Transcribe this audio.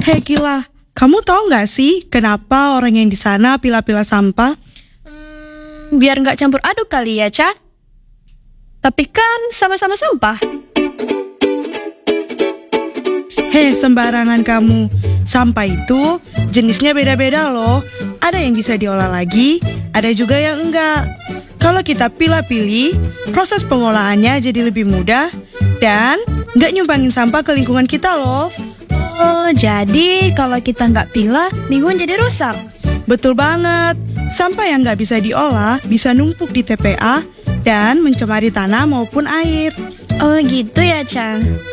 Hei Kila, kamu tahu nggak sih kenapa orang yang di sana pilah-pilah sampah? Biar nggak campur aduk kali ya, Ca. Tapi kan sama-sama sampah. Hei, sembarangan kamu. Sampah itu jenisnya beda-beda loh. Ada yang bisa diolah lagi, ada juga yang enggak. Kalau kita pilih-pilih, proses pengolahannya jadi lebih mudah dan nggak nyumbangin sampah ke lingkungan kita loh. Oh, jadi kalau kita nggak pilah, lingkungan jadi rusak. Betul banget. Sampah yang nggak bisa diolah bisa numpuk di TPA dan mencemari tanah maupun air. Oh gitu ya, Ca.